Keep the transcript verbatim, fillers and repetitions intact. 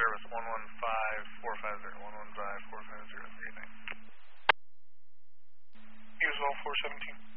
service one one five four five zero, one one five four five zero three nine. Use all four seventeen.